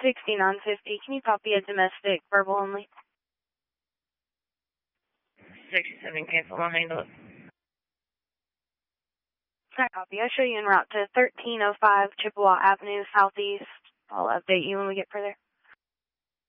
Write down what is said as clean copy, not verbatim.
16 on 50. Can you copy a domestic, verbal only? 67, cancel, I'll handle it. I copy. I'll show you en route to 1305 Chippewa Avenue, Southeast. I'll update you when we get further.